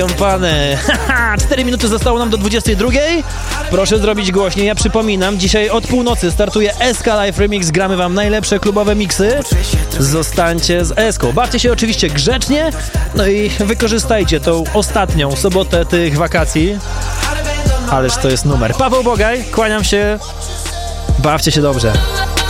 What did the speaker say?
Pany, 4 minuty zostało nam do 22. Proszę zrobić głośniej. Ja przypominam, dzisiaj od północy startuje SK Live Remix. Gramy wam najlepsze klubowe miksy. Zostańcie z Eską. Bawcie się oczywiście grzecznie, no i wykorzystajcie tą ostatnią sobotę tych wakacji. Ależ to jest numer. Paweł Bogaj, kłaniam się. Bawcie się dobrze.